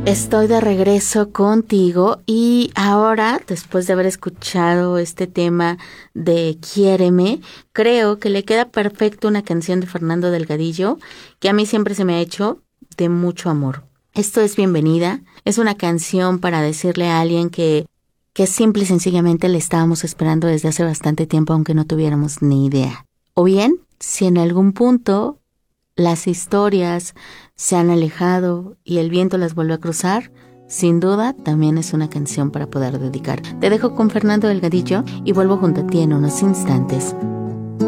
Estoy de regreso contigo y ahora, después de haber escuchado este tema de Quiéreme, creo que le queda perfecto una canción de Fernando Delgadillo que a mí siempre se me ha hecho de mucho amor. Esto es Bienvenida, es una canción para decirle a alguien que simple y sencillamente le estábamos esperando desde hace bastante tiempo aunque no tuviéramos ni idea. O bien, si en algún punto las historias se han alejado y el viento las vuelve a cruzar, sin duda también es una canción para poder dedicar. Te dejo con Fernando Delgadillo y vuelvo junto a ti en unos instantes.